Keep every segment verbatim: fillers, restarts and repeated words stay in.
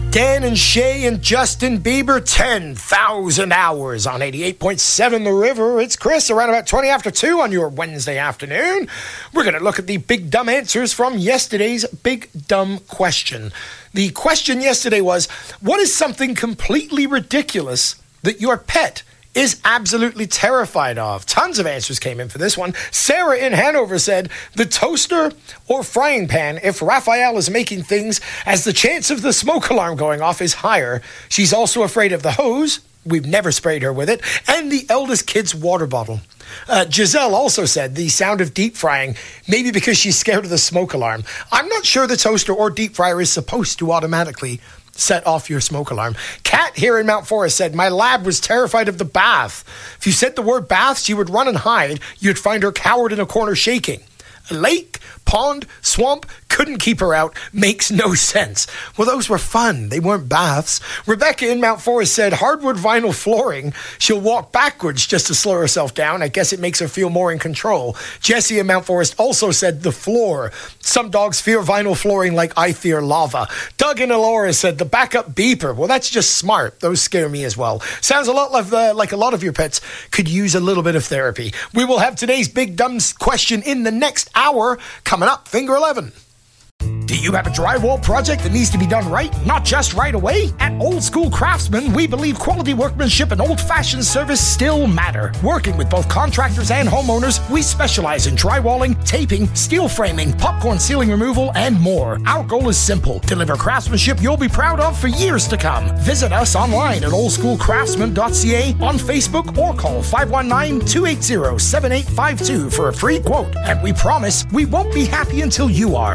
Dan and Shay and Justin Bieber, ten thousand hours on eighty-eight point seven The River. It's Chris, around about twenty after two on your Wednesday afternoon. We're going to look at the big dumb answers from yesterday's big dumb question. The question yesterday was, what is something completely ridiculous that your pet is absolutely terrified of? Tons of answers came in for this one. Sarah in Hanover said, the toaster or frying pan if Raphael is making things, as the chance of the smoke alarm going off is higher. She's also afraid of the hose. We've never sprayed her with it. And the eldest kid's water bottle. Uh, Giselle also said the sound of deep frying, maybe because she's scared of the smoke alarm. I'm not sure the toaster or deep fryer is supposed to automatically set off your smoke alarm. Kat here in Mount Forest said, my lab was terrified of the bath. If you said the word bath, she would run and hide. You'd find her cowered in a corner shaking. A lake, pond, swamp, couldn't keep her out. Makes no sense. Well, those were fun. They weren't baths. Rebecca in Mount Forest said hardwood vinyl flooring. She'll walk backwards just to slow herself down. I guess it makes her feel more in control. Jessie in Mount Forest also said the floor. Some dogs fear vinyl flooring like I fear lava. Doug in Elora said the backup beeper. Well, that's just smart. Those scare me as well. Sounds a lot like, uh, like a lot of your pets could use a little bit of therapy. We will have today's big dumb question in the next hour. Coming up, Finger eleven. Do you have a drywall project that needs to be done right, not just right away? At Old School Craftsman, we believe quality workmanship and old-fashioned service still matter. Working with both contractors and homeowners, we specialize in drywalling, taping, steel framing, popcorn ceiling removal, and more. Our goal is simple: deliver craftsmanship you'll be proud of for years to come. Visit us online at old school craftsman dot c a, on Facebook, or call five one nine, two eight zero, seven eight five two for a free quote. And we promise we won't be happy until you are.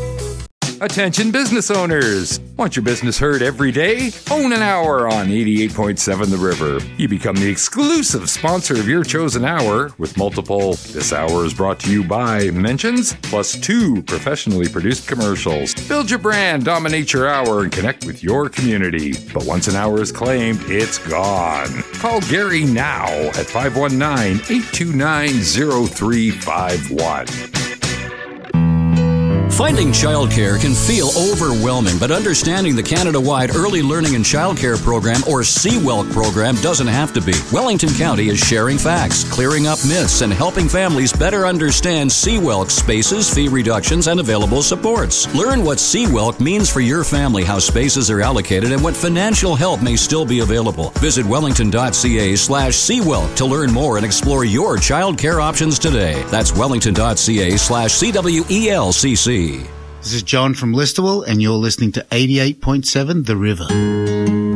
Attention business owners! Want your business heard every day? Own an hour on eighty-eight point seven The River. You become the exclusive sponsor of your chosen hour with multiple "This hour is brought to you by" mentions, plus two professionally produced commercials. Build your brand, dominate your hour, and connect with your community. But once an hour is claimed, it's gone. Call Gary now at five one nine, eight two nine, zero three five one. Finding childcare can feel overwhelming, but understanding the Canada-wide Early Learning and Childcare Program, or C W E L C program, doesn't have to be. Wellington County is sharing facts, clearing up myths, and helping families better understand C W E L C spaces, fee reductions, and available supports. Learn what C W E L C means for your family, how spaces are allocated, and what financial help may still be available. Visit wellington.ca slash CWELC to learn more and explore your childcare options today. That's wellington.ca slash CWELCC. This is John from Listowel, and you're listening to eighty-eight point seven The River.